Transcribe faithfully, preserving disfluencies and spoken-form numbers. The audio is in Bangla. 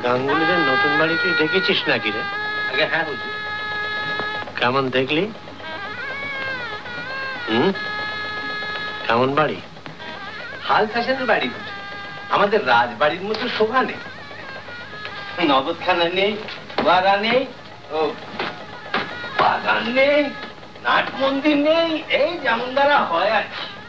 গাঙ্গুলিদের নতুন বাড়ি তুই দেখেছিস নাকি রে? আগে হ্যাঁ হুজুর। কেমন দেখলি? হুম, কেমন বাড়ি? হাল ফ্যাশনের বাড়ি হুজুর, আমাদের রাজবাড়ির মতো শোভা নেই, নবদখানা নেই, বাগান নেই, ও বাগান নেই, নাট মন্দির নেই, এই যেমন দ্বারা হয় আর কি।